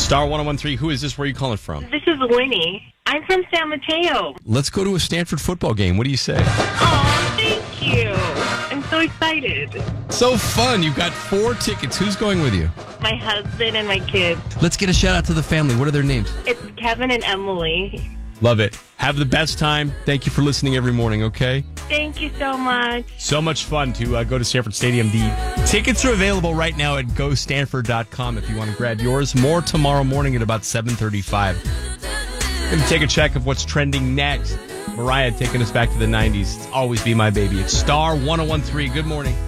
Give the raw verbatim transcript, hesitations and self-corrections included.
Star one oh one three, who is this? Where are you calling from? This is Winnie. I'm from San Mateo. Let's go to a Stanford football game. What do you say? Oh, thank you. I'm so excited. So fun. You've got four tickets. Who's going with you? My husband and my kids. Let's get a shout out to the family. What are their names? It's Kevin and Emily. Love it. Have the best time. Thank you for listening every morning, okay? Thank you so much. So much fun to uh, go to Stanford Stadium. The tickets are available right now at go stanford dot com if you want to grab yours. More tomorrow morning at about seven thirty-five. Going to take a check of what's trending next. Mariah taking us back to the nineties. It's Always Be My Baby. It's Star one oh one three. Good morning.